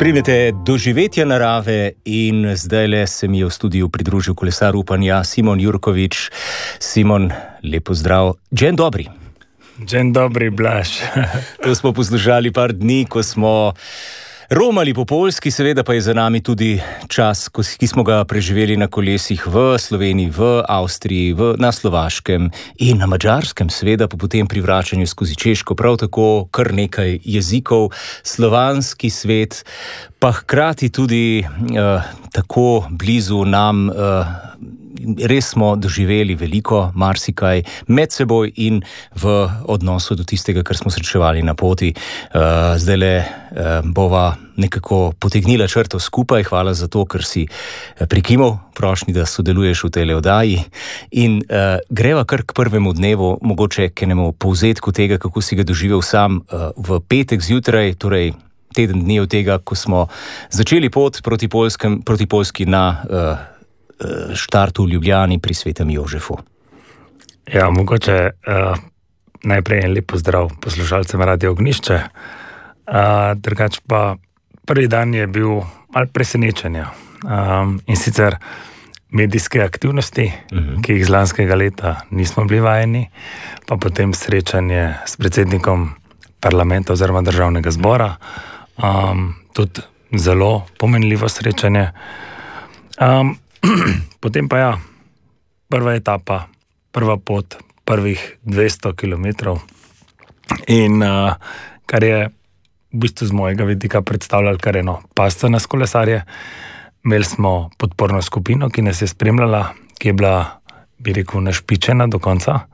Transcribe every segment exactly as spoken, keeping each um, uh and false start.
Spremljate doživetja narave in zdajle se mi je v studiu pridružil kolesar upanja Simon Jurkovič. Simon, lepo zdrav. Džen dobri. Džen dobri, Blaž. To smo poslušali par dni, ko smo romali po Poljski, seveda pa je za nami tudi čas, ki smo ga preživeli na kolesih v Sloveniji, v Avstriji, v, na Slovaškem in na Madžarskem, seveda pa potem pri vračanju skozi Češko, prav tako kar nekaj jezikov, slovanski svet, pa hkrati tudi uh, tako blizu nam, uh, res smo doživeli veliko, marsikaj med seboj in v odnosu do tistega, kar smo srečevali na poti. Uh, zdajle uh, bova nekako potegnila črto skupaj. Hvala za to, ker si prikimal, prošnji, da sodeluješ v tej oddaji. In uh, greva kar k prvemu dnevu, mogoče k enemu povzetku tega, kako si ga doživel sam uh, v petek zjutraj, torej teden dni od tega, ko smo začeli pot proti, Poljskem, proti Poljski na uh, štartu v Ljubljani pri Svetem Jožefu. Ja, mogoče uh, najprej en lep pozdrav poslušalcem Radio Ognjišče. Uh, drugač pa prvi dan je bil malo presenečenja. Um, in sicer medijske aktivnosti, uh-huh. ki jih z lanskega leta nismo bili vajeni, pa potem srečanje s predsednikom parlamenta oziroma državnega zbora. Um, tudi zelo pomenljivo srečanje. Um, Potem pa ja, prva etapa, prva pot, prvih dvesto kilometrov in uh, kar je v bistvu z mojega vidika predstavljalo kar eno pasco nas kolesarje. Imeli smo podporno skupino, ki nas je spremljala, ki je bila, bi rekel, našpičena do konca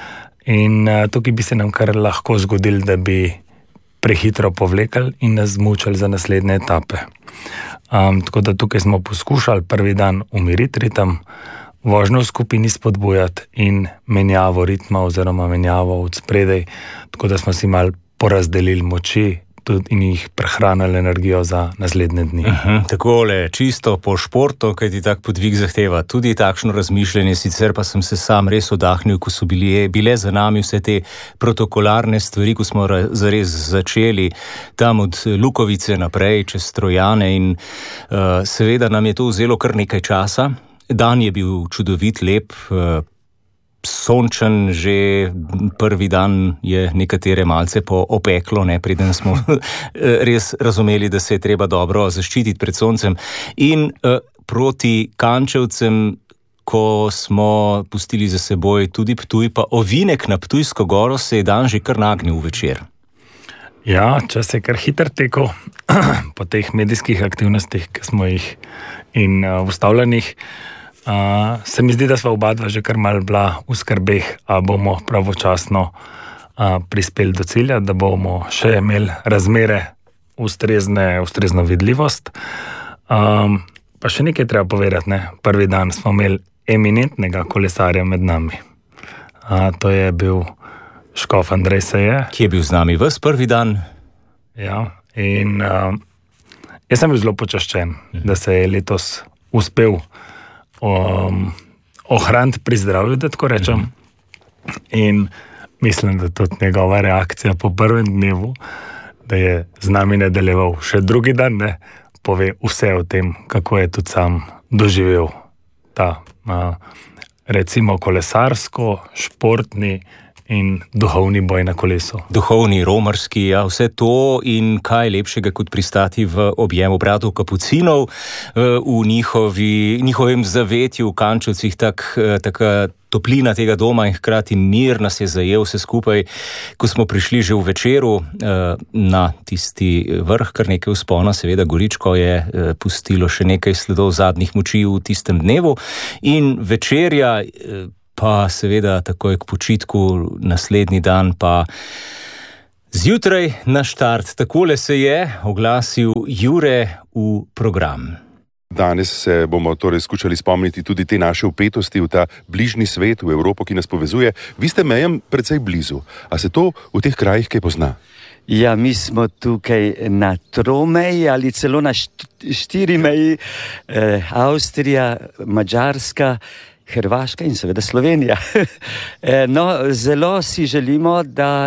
in uh, tukaj bi se nam kar lahko zgodilo, da bi prehitro povlekli in nas zmučali za naslednje etape. Um, tako da tukaj smo poskušali prvi dan umiriti ritem, vožnjo v skupini spodbujati in menjavo ritma oziroma menjavo od spredaj, tako da smo si malo porazdelili moči tudi in jih prehranili energijo za naslednje dni. Uh-huh. Takole, čisto po športu, kaj ti tak podvig zahteva, tudi takšno razmišljanje, sicer pa sem se sam res odahnil, ko so bili, bile za nami vse te protokolarne stvari, ko smo zares začeli tam od Lukovice naprej, čez Trojane in uh, seveda nam je to vzelo kar nekaj časa. Dan je bil čudovit, lep, uh, sončen, že prvi dan je nekatere malce opeklo, ne, preden smo res razumeli, da se je treba dobro zaščititi pred soncem. In uh, proti Kančevcem, ko smo pustili za seboj tudi Ptuj, pa ovinek na Ptujsko goro, se je dan že kar nagnil večer. Ja, čas je kar hiter tekel po teh medijskih aktivnostih, ki smo jih in uh, ustavljenih. Uh, se mi zdi, da sva oba dva že kar malo bila v skrbeh, a bomo pravočasno uh, prispeli do cilja, da bomo še imeli razmere ustrezne, ustrezno vidljivost. Um, pa še nekaj treba povedati, ne? Prvi dan smo imeli eminentnega kolesarja med nami. Uh, to je bil škof Andrej Seje. Ki je bil z nami ves prvi dan. Ja, in uh, jaz sem bil zelo počaščen, mhm. da se je letos uspel Um, ohraniti pri zdravju, da tako rečem. Mm-hmm. In mislim, da tudi njegova reakcija po prvem dnevu, da je z nami nadaljeval še drugi dan, ne, pove vse o tem, kako je tudi sam doživel ta, uh, recimo, kolesarsko, športni in duhovni boj na kolesu. Duhovni, romarski, ja, vse to in kaj lepšega kot pristati v objemu bratov Kapucinov, v njihovi, njihovem zavetju v Kančevcih, tak, taka toplina tega doma in hkrati mir nas je zajel vse skupaj, ko smo prišli že v večeru na tisti vrh, kar nekaj vzpona, seveda Goričko je pustilo še nekaj sledov zadnjih moči v tistem dnevu in večerja, pa seveda takoj k počitku, naslednji dan pa zjutraj na štart. Takole se je oglasil Jure v program. Danes se bomo torej skušali spomniti tudi te naše vpetosti v ta bližnji svet, v Evropo, ki nas povezuje. Vi ste mejem precej blizu. A se to v teh krajih kaj pozna? Ja, mi smo tukaj na tromeji ali celo na štiri meji. Eh, Avstrija, Madžarska, Hrvaška in seveda Slovenija. No, zelo si želimo, da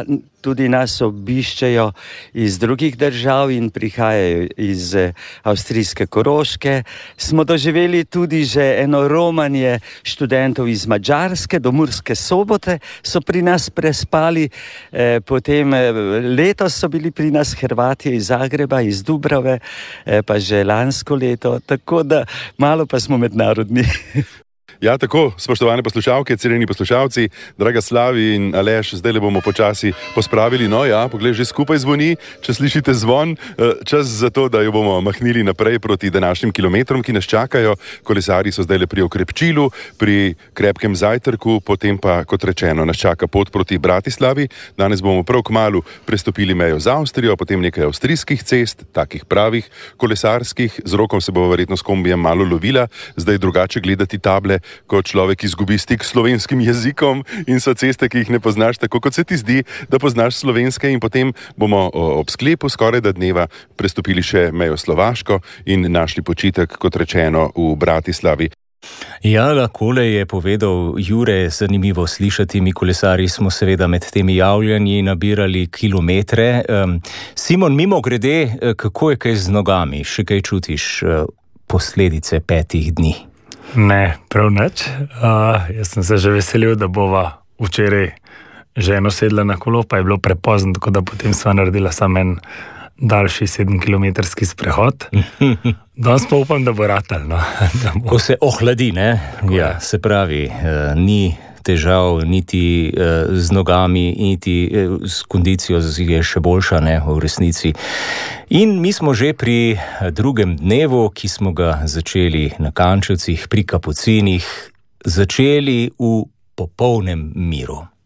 tudi nas obiščejo iz drugih držav in prihajajo iz avstrijske Koroške. Smo doživeli tudi že eno romanje študentov iz Madžarske do Murske Sobote, so pri nas prespali, eh, potem letos so bili pri nas Hrvatje iz Zagreba, iz Dubrave, eh, pa že lansko leto, tako da malo pa smo mednarodni. Ja, tako, spoštovane poslušalke, cenjeni poslušalci, draga Slavi in Aleš, zdaj le bomo počasi pospravili. No, ja, poglej, že skupaj zvoni, če slišite zvon, čas za to, da jo bomo mahnili naprej proti današnjim kilometrom, ki nas čakajo. Kolesarji so zdaj le pri okrepčilu, pri krepkem zajtrku, potem pa, kot rečeno, nas čaka pot proti Bratislavi. Danes bomo prav kmalu prestopili mejo z Avstrijo, potem nekaj avstrijskih cest, takih pravih kolesarskih, z rokom se bo verjetno s kombijem malo lovila, zdaj drugače gledati table, ko človek izgubi stik s slovenskim jezikom in so ceste, ki jih ne poznaš tako, kot se ti zdi, da poznaš slovenske, in potem bomo ob sklepu skoraj da dneva prestopili še mejo Slovaško in našli počitek, kot rečeno, v Bratislavi. Ja, takole je povedal Jure, zanimivo slišati. Mi kolesarji smo seveda med temi javljanji nabirali kilometre. Simon, mimo grede, kako je kaj z nogami? Še kaj čutiš posledice petih dni? Ne, prav nič. Uh, jaz sem se že veselil, da bova včeraj ženo sedla na kolo, pa je bilo prepozno, tako da potem sva naredila samo en daljši sedemkilometrski sprehod. Danes pa upam, da bo ratal. No. Da bo... Ko se ohladi, ne? Ja, se pravi, uh, ni težav niti uh, z nogami, niti uh, s kondicijo je še boljša, ne, v resnici. In mi smo že pri drugem dnevu, ki smo ga začeli na Kančevcih, pri Kapucinih, začeli v popolnem miru.